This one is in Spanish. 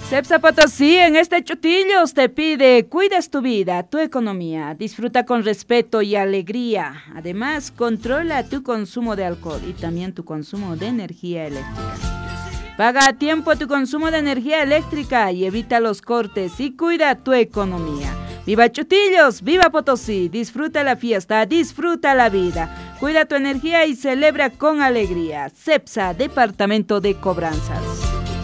Cepsa Potosí en este Chutillos te pide, cuidas tu vida, tu economía, disfruta con respeto y alegría. Además, controla tu consumo de alcohol y también tu consumo de energía eléctrica. Paga a tiempo tu consumo de energía eléctrica y evita los cortes y cuida tu economía. ¡Viva Chutillos! ¡Viva Potosí! Disfruta la fiesta, disfruta la vida. Cuida tu energía y celebra con alegría. Cepsa, Departamento de Cobranzas.